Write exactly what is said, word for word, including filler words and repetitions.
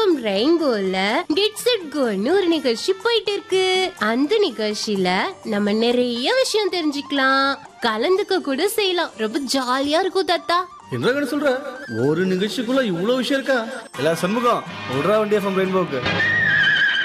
FM ரெயின்போல gets it கோன்னு ஒரு நிகழ்ச்சி போயிட்டு இருக்கு. அந்த நிகழ்ச்சியில நம்ம நிறைய விஷயம் தெரிஞ்சுக்கலாம், கலந்துக்க கூட செய்யலாம். ரொம்ப ஜாலியா இருக்கும் தாத்தா. என்ன சொல்ற? ஒரு நிகழ்ச்சிக்குள்ள இவ்வளவு விஷயம் இருக்கா? எல்லா சண்முகம் விடுறா வண்டி எஃப்எம் ரெயின்போக்கு.